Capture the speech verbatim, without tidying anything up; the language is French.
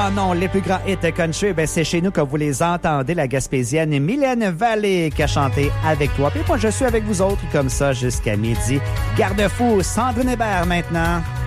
Ah non, les plus grands hits country, ben c'est chez nous que vous les entendez, la Gaspésienne Mylène Vallée qui a chanté avec toi. Puis moi, je suis avec vous autres comme ça jusqu'à midi. Garde-fou, Sandrine Hébert maintenant.